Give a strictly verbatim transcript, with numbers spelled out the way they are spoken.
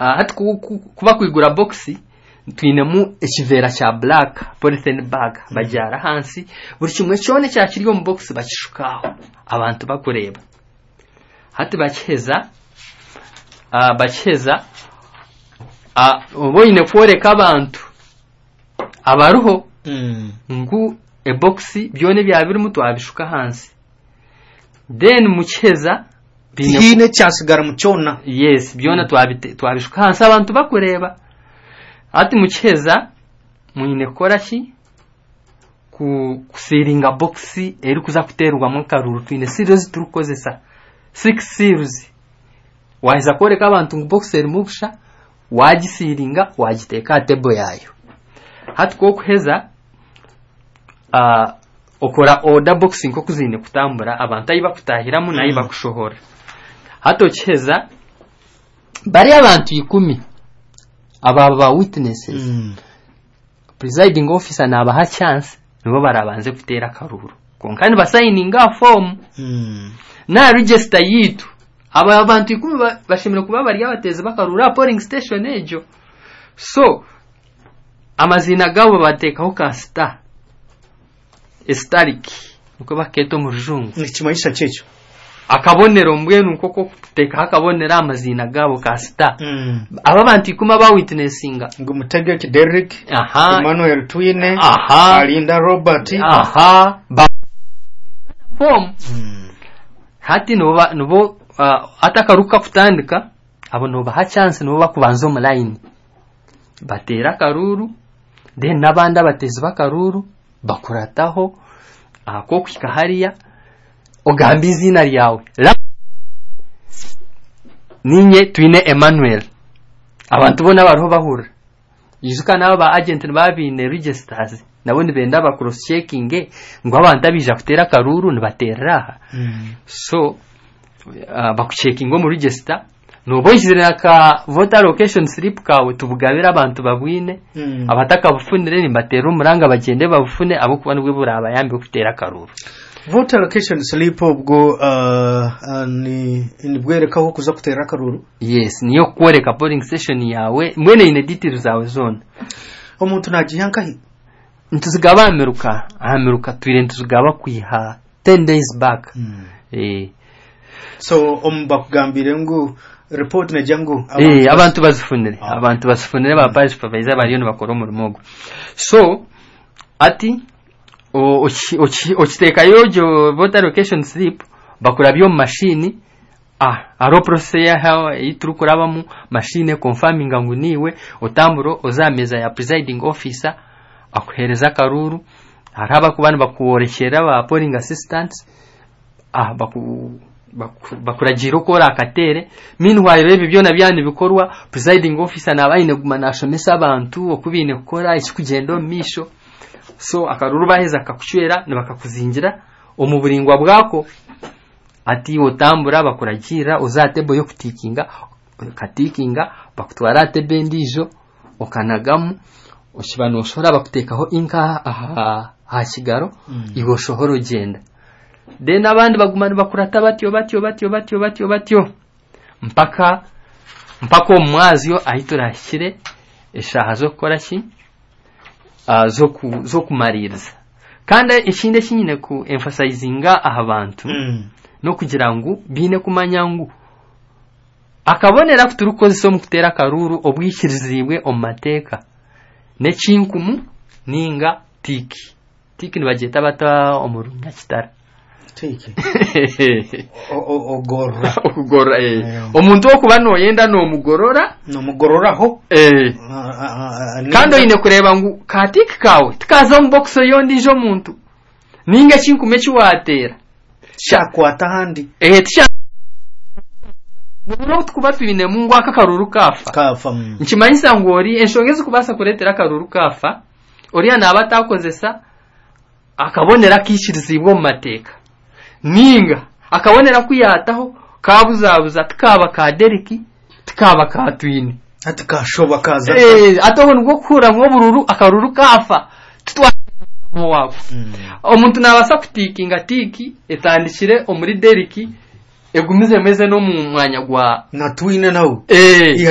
hati kuba kwigura boxi twinemu ekivera cha black polythene bag bajara hansi buri kimwe cyone cyakiriyo mu box bakishukaho abantu bakureba hati bakiheza ah bakiheza ah boyine kworeka abantu abaruho mm. ngu e boxi byone byabiri mutu abishuka hansi then mukiheza bine cyasigara mu cyona yes byone twabite twabishuka hansi abantu bakureba ati mukiheza mwine kora ki ku kusiringa boxi eri kuza kuterwa mu karuru twine series turukozesa six series waiza koreka abantu ngo box eri mubusha wagisiringa wagiteka table yayo hati ko kuheza ah uh, okora order boxing ko kuzine kutambura abantu ayiba kutahiramu nayi bakushohora hato kiheza bari abantu ikumi ababa witnesses mm. presiding officer nabaha chance nibo barabanze kutera karuru konkani basigninga form mm. na register yitu aba abantu ikumi bashimira kuba bari abateze bakarura polling station ejo so amazina gabo batekaho ka star estariki uko baketo mu rujungu nikimayisha cyecho akabonero mbwe nuko ko kuteka akabonera amazina gabo ka star mm. aba bantu ikuma ba witnessinga ngo Mutegeki Derrick aha Emmanuel Twine aha Alinda Robert aha ba form mm. hati no no uh, atakaruka kutandika abo no baha chance no bakubanza mu line batera karuru then nabanda bateze bakaruru bakurataho ako kwikahariya ogamba izina lyawe ninye Twine Emmanuel abantu bona bariho bahura yizuka nabo ba agent babine registers nabone benda ba cross checking ngo abantu abija kutera karuru nibatera mm. so uh, bakuchecking mu register no boyizira ka voter location slip kawe tubugabira abantu babwine mm. abataka bufunire nimbatera umuranga bagende babufune abo kubana bwe buraba yambe kutera karuru voter location slip ubwo uh, uh, ni nibwereka ho kuza kutera karuru yes niyo kwereka polling station yawe mwene ine details zawe zone omuntu nagihanka ntuzigaba ameruka ameruka twire ntuzigaba kwiha ten days back mm. eh so omba kugambire ngo report na jango eh abantu bazifunire ah. abantu bazifunire ba page supervisor bariyo bakora umurimo so ati o okiteka yojo voter location slip bakura byo machine ah aro process ya hawa iturukuraba machine confirming ngo niwe otamburo ozameza ya presiding officer akuhereza karuru haraba kubana bakuorekera ba polling assistants ah baku bakuragiro kora akatere meanwhile rebe byo nabyane bikorwa presiding officer nabayine gumanashomesa abantu okubine gukora ikikugendo misho so akaruru baheza akakushwera nibakakuzingira omuburingwa bwako ati otambura bakuragira uzatebo yo kutikinga katikinga bakutwara tebe ndijo okanagamu oshibano oshora bakutekaho inka aha hashigaro mm. igo shohoro genda then abandi bagumana bakurata batyo batyo batyo batyo batyo batyo mpaka mpaka omwazi yo ahiturashire eshaha zo gukora ki uh, zo ku zo kumaririza kandi ikinde kinyine ku emphasizinga abantu mm. no kugira ngo bine kumanyangu akabonera kuturukoze so mukutera karuru obwikirizibwe omateka ne chinkumu ninga tiki tiki nibageta bata omurunya kitara tiki o ogorra ogorra eh omuntu okubano yenda no mugorora no mugororaho eh kando ine kureba ngo katiki kawe tukaza mu box yondi jo muntu ninga chinkume chiwatera shakwata handi eh tsha Nuno tukubatu ine mungu akakaruru kafa kafa nchimanyisa ngori enshongezi kubasa kuretera karuru kafa oriya nabatakozesa akabonera kishirizibwo mu mateka ninga akabonera kuyataho kabuzabuza tukaba ka Deriki tukaba ka Twine ati kashoba kaza eh atobona ubwo kura mwo bururu akaruru kafa tutwa mu wako mm. omuntu nabasa kutikinga tiki etandikire omuri Deriki egumize meze no mu mwanya gwa na Twine nawo eh